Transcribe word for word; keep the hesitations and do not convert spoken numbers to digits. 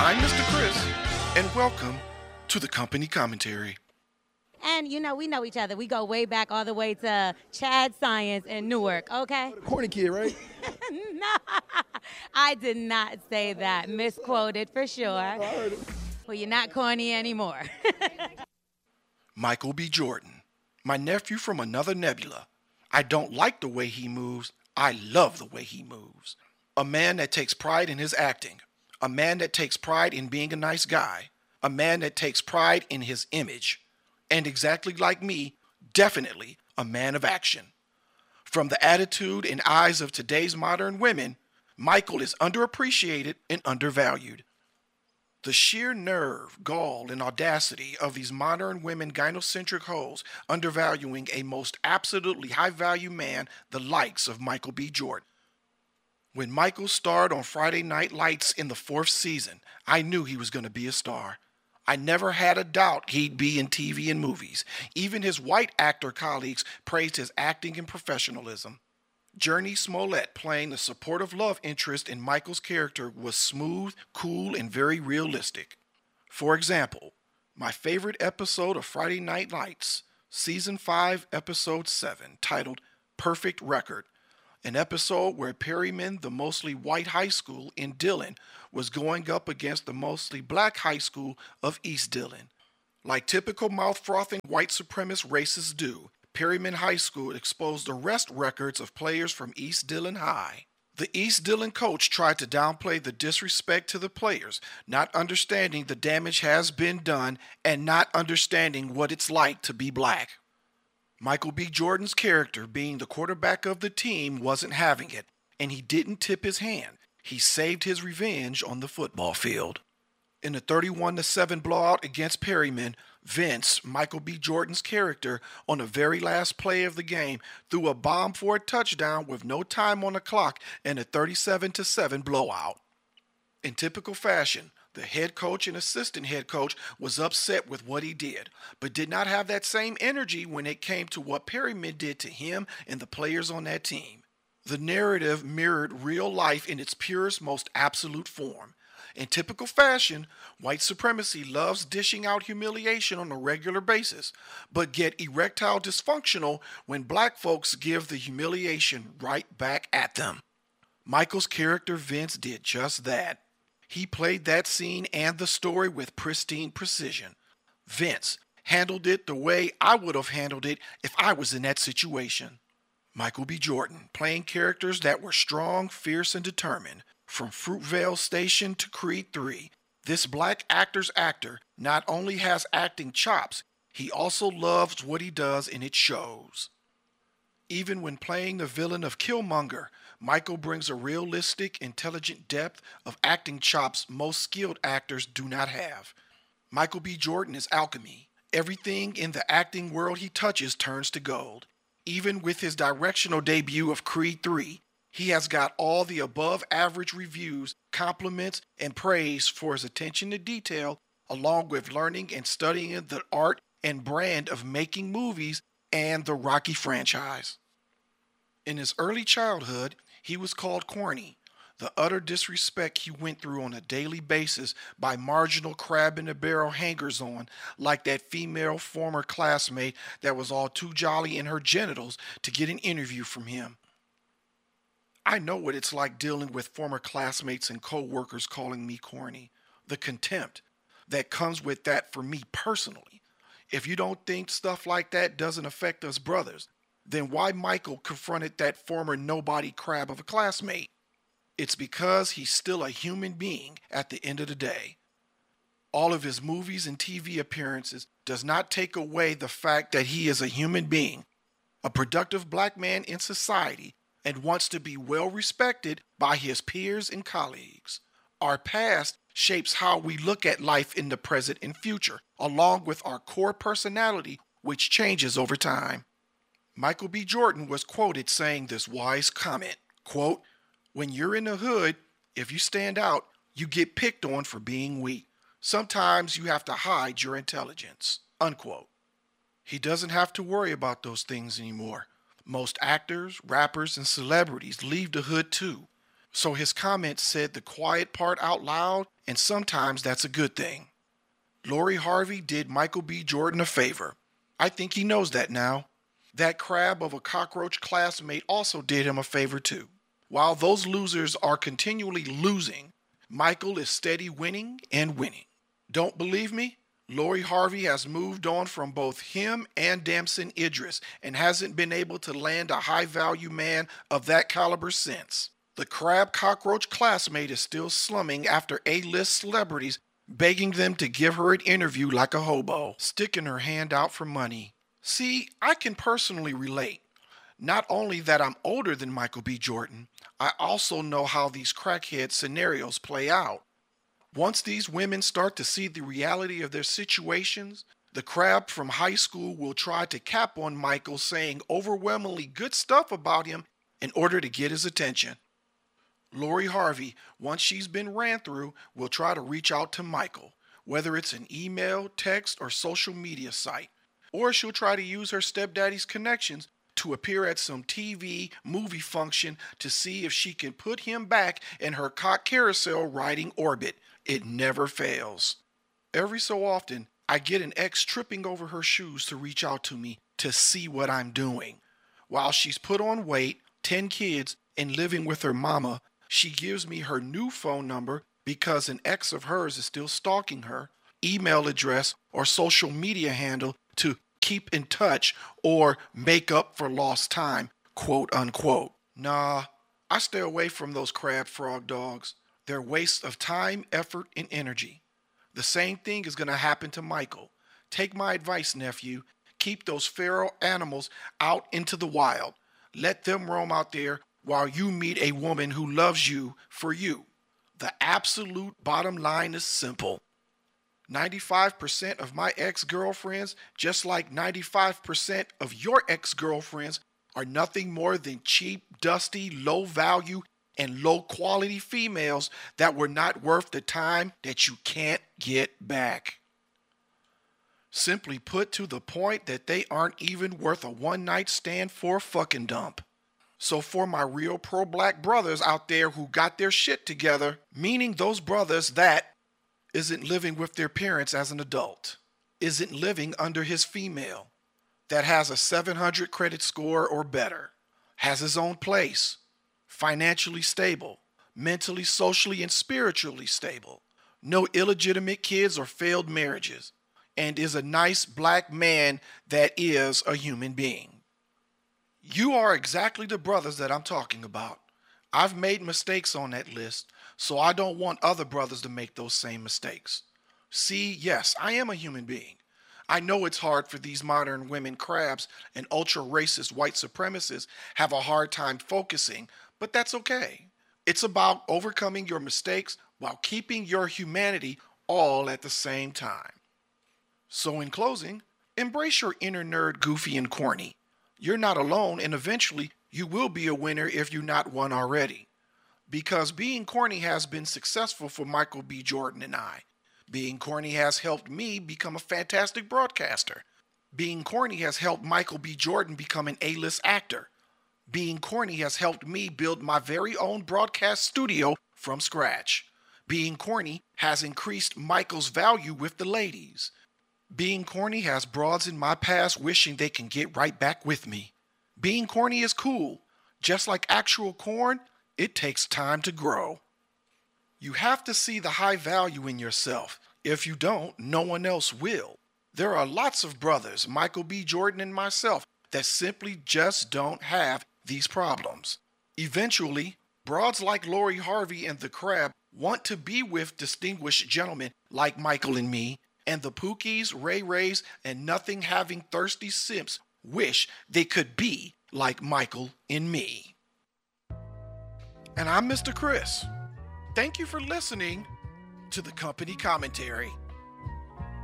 I'm Mister Chris, and welcome to the Company Commentary. And, you know, we know each other. We go way back all the way to Chad Science in Newark, okay? Corny kid, right? No, I did not say that. Misquoted for sure. I heard it. Well, you're not corny anymore. Michael B. Jordan, my nephew from another nebula. I don't like the way he moves. I love the way he moves. A man that takes pride in his acting. A man that takes pride in being a nice guy. A man that takes pride in his image. And exactly like me, definitely a man of action. From the attitude and eyes of today's modern women, Michael is underappreciated and undervalued. The sheer nerve, gall, and audacity of these modern women gynocentric hoes undervaluing a most absolutely high-value man the likes of Michael B. Jordan. When Michael starred on Friday Night Lights in the fourth season, I knew he was going to be a star. I never had a doubt he'd be in T V and movies. Even his white actor colleagues praised his acting and professionalism. Jurnee Smollett playing the supportive love interest in Michael's character was smooth, cool, and very realistic. For example, my favorite episode of Friday Night Lights, Season five, Episode seven, titled Perfect Record, an episode where Perryman, the mostly white high school in Dillon, was going up against the mostly black high school of East Dillon. Like typical mouth-frothing white supremacist racists do, Perryman High School exposed arrest records of players from East Dillon High. The East Dillon coach tried to downplay the disrespect to the players, not understanding the damage has been done and not understanding what it's like to be black. Michael B. Jordan's character, being the quarterback of the team, wasn't having it, and he didn't tip his hand. He saved his revenge on the football field. In the thirty-one to seven blowout against Perryman, Vince, Michael B. Jordan's character, on the very last play of the game, threw a bomb for a touchdown with no time on the clock in a thirty-seven to seven blowout. In typical fashion, the head coach and assistant head coach was upset with what he did, but did not have that same energy when it came to what Perryman did to him and the players on that team. The narrative mirrored real life in its purest, most absolute form. In typical fashion, white supremacy loves dishing out humiliation on a regular basis, but get erectile dysfunctional when black folks give the humiliation right back at them. Michael's character Vince did just that. He played that scene and the story with pristine precision. Vince handled it the way I would have handled it if I was in that situation. Michael B. Jordan, playing characters that were strong, fierce, and determined. From Fruitvale Station to Creed three, this black actor's actor not only has acting chops, he also loves what he does and it shows. Even when playing the villain of Killmonger, Michael brings a realistic, intelligent depth of acting chops most skilled actors do not have. Michael B. Jordan is alchemy. Everything in the acting world he touches turns to gold. Even with his directional debut of Creed three, he has got all the above-average reviews, compliments, and praise for his attention to detail, along with learning and studying the art and brand of making movies and the Rocky franchise. In his early childhood, he was called corny, the utter disrespect he went through on a daily basis by marginal crab-in-the-barrel hangers-on like that female former classmate that was all too jolly in her genitals to get an interview from him. I know what it's like dealing with former classmates and co-workers calling me corny. The contempt that comes with that for me personally. If you don't think stuff like that doesn't affect us brothers, then why Michael confronted that former nobody crab of a classmate? It's because he's still a human being at the end of the day. All of his movies and T V appearances does not take away the fact that he is a human being, a productive black man in society, and wants to be well respected by his peers and colleagues. Our past shapes how we look at life in the present and future, along with our core personality, which changes over time. Michael B. Jordan was quoted saying this wise comment, quote, "When you're in the hood, if you stand out, you get picked on for being weak. Sometimes you have to hide your intelligence," unquote. He doesn't have to worry about those things anymore. Most actors, rappers, and celebrities leave the hood too. So his comment said the quiet part out loud, and sometimes that's a good thing. Lori Harvey did Michael B. Jordan a favor. I think he knows that now. That crab of a cockroach classmate also did him a favor too. While those losers are continually losing, Michael is steady winning and winning. Don't believe me? Lori Harvey has moved on from both him and Damson Idris and hasn't been able to land a high-value man of that caliber since. The crab cockroach classmate is still slumming after A-list celebrities begging them to give her an interview like a hobo, sticking her hand out for money. See, I can personally relate. Not only that I'm older than Michael B. Jordan, I also know how these crackhead scenarios play out. Once these women start to see the reality of their situations, the crab from high school will try to cap on Michael saying overwhelmingly good stuff about him in order to get his attention. Lori Harvey, once she's been ran through, will try to reach out to Michael, whether it's an email, text, or social media site. Or she'll try to use her stepdaddy's connections to appear at some T V movie function to see if she can put him back in her cock carousel riding orbit. It never fails. Every so often, I get an ex tripping over her shoes to reach out to me to see what I'm doing. While she's put on weight, ten kids, and living with her mama, she gives me her new phone number because an ex of hers is still stalking her, email address, or social media handle to keep in touch or make up for lost time, quote unquote. Nah, I stay away from those crab frog dogs. They're waste of time, effort, and energy. The same thing is going to happen to Michael. Take my advice, nephew. Keep those feral animals out into the wild. Let them roam out there while you meet a woman who loves you for you. The absolute bottom line is simple. ninety-five percent of my ex-girlfriends, just like ninety-five percent of your ex-girlfriends, are nothing more than cheap, dusty, low-value, and low-quality females that were not worth the time that you can't get back. Simply put, to the point that they aren't even worth a one-night stand for a fucking dump. So for my real pro-black brothers out there who got their shit together, meaning those brothers that isn't living with their parents as an adult, isn't living under his female, that has a seven hundred credit score or better, has his own place, financially stable, mentally, socially, and spiritually stable, no illegitimate kids or failed marriages, and is a nice black man that is a human being. You are exactly the brothers that I'm talking about. I've made mistakes on that list, so I don't want other brothers to make those same mistakes. See, yes, I am a human being. I know it's hard for these modern women crabs and ultra-racist white supremacists have a hard time focusing, but that's okay. It's about overcoming your mistakes while keeping your humanity all at the same time. So in closing, embrace your inner nerd, goofy, and corny. You're not alone, and eventually you will be a winner if you're not one already. Because being corny has been successful for Michael B. Jordan and I. Being corny has helped me become a fantastic broadcaster. Being corny has helped Michael B. Jordan become an A-list actor. Being corny has helped me build my very own broadcast studio from scratch. Being corny has increased Michael's value with the ladies. Being corny has broads in my past wishing they can get right back with me. Being corny is cool. Just like actual corn, it takes time to grow. You have to see the high value in yourself. If you don't, no one else will. There are lots of brothers, Michael B. Jordan and myself, that simply just don't have these problems. Eventually, broads like Lori Harvey and the Crab want to be with distinguished gentlemen like Michael and me, and the Pookies, Ray Rays, and nothing having thirsty simps wish they could be like Michael and me. And I'm Mister Chris. Thank you for listening to the company commentary.